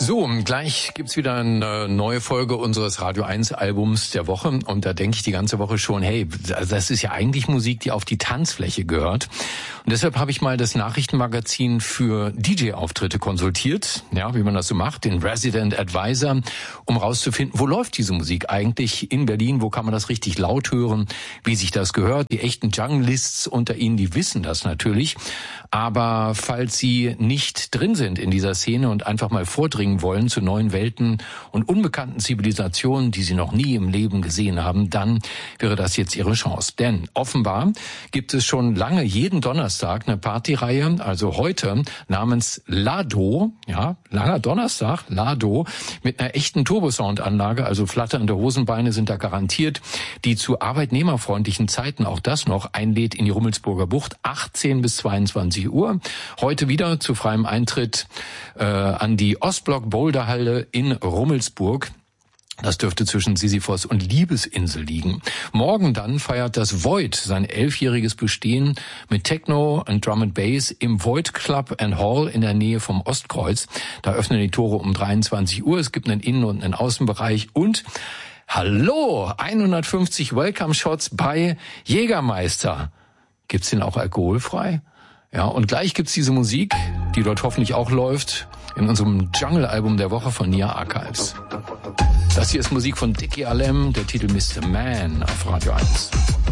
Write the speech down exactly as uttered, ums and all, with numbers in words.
So, gleich gibt's wieder eine neue Folge unseres Radio eins Albums der Woche. Und da denke ich die ganze Woche schon, hey, das ist ja eigentlich Musik, die auf die Tanzfläche gehört. Und deshalb habe ich mal das Nachrichtenmagazin für D J-Auftritte konsultiert, ja, wie man das so macht, den Resident Advisor, um rauszufinden, wo läuft diese Musik eigentlich in Berlin, wo kann man das richtig laut hören, wie sich das gehört. Die echten Junglists unter Ihnen, die wissen das natürlich. Aber falls Sie nicht drin sind in dieser Szene und einfach mal vordringen wollen zu neuen Welten und unbekannten Zivilisationen, die Sie noch nie im Leben gesehen haben, dann wäre das jetzt Ihre Chance. Denn offenbar gibt es schon lange jeden Donnerstag eine Partyreihe, also heute namens Lado, ja, langer Donnerstag, Lado, mit einer echten Turbosound-Anlage, also flatternde Hosenbeine sind da garantiert, die zu arbeitnehmerfreundlichen Zeiten, auch das noch, einlädt in die Rummelsburger Bucht, achtzehn bis zweiundzwanzig Uhr. Heute wieder zu freiem Eintritt äh, an die Ostblock Boulderhalle in Rummelsburg. Das dürfte zwischen Sisyphos und Liebesinsel liegen. Morgen dann feiert das Void sein elfjähriges Bestehen mit Techno und Drum and Bass im Void Club and Hall in der Nähe vom Ostkreuz. Da öffnen die Tore um dreiundzwanzig Uhr. Es gibt einen Innen- und einen Außenbereich und hallo, hundertfünfzig Welcome-Shots bei Jägermeister. Gibt's den auch alkoholfrei? Ja, und gleich gibt's diese Musik, die dort hoffentlich auch läuft, in unserem Jungle-Album der Woche von Nia Archives. Das hier ist Musik von Dickie Alem, der Titel Mister Man auf Radio eins.